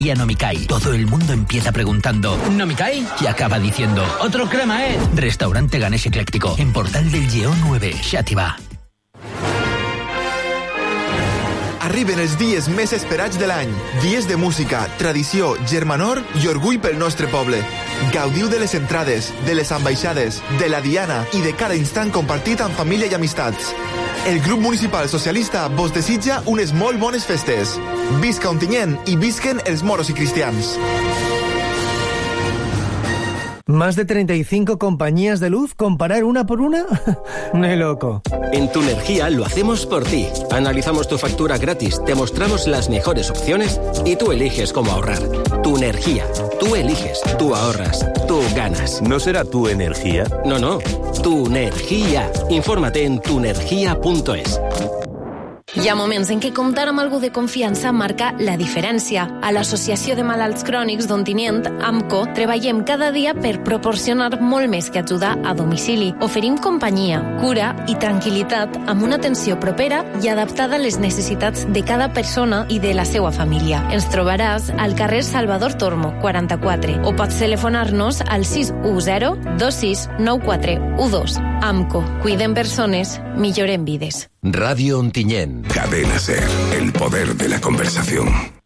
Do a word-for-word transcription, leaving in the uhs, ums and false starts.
y a Nomikai. Todo el mundo empieza preguntando ¿Nomikai? Y acaba diciendo otro crema, ¿eh? Restaurante Ganesh Ecléctico, en Portal del Lleó nueve, Xàtiva. Arriben els dies més esperats de l'any. Dies de música, tradició, germanor i orgull pel nostre poble. Gaudiu de les entrades, de les ambaixades, de la diana i de cada instant compartit amb família i amistats. El grup municipal socialista vos desitja unes molt bones festes. Visca Ontinyent i visquen els moros i cristians. ¿Más de treinta y cinco compañías de luz? ¿Comparar una por una? ¡Ni loco! En Tu Energía lo hacemos por ti. Analizamos tu factura gratis, te mostramos las mejores opciones y tú eliges cómo ahorrar. Tu Energía. Tú eliges, tú ahorras, tú ganas. ¿No será Tu Energía? No, no. Tu Energía. Infórmate en tu energía punto es. Hi ha moments en què comptar amb algú de confiança marca la diferència. A l'Associació de Malalts Crònics d'Ontinyent, AMCO, treballem cada dia per proporcionar molt més que ajudar a domicili. Oferim companyia, cura i tranquil·litat amb una atenció propera i adaptada a les necessitats de cada persona i de la seva família. Ens trobaràs al carrer Salvador Tormo, quaranta-quatre, o pots telefonar-nos al sis u zero dos sis nou quatre u dos. AMCO. Cuidem persones, millorem vides. Radio Ontinyent. Cadena Ser, el poder de la conversación.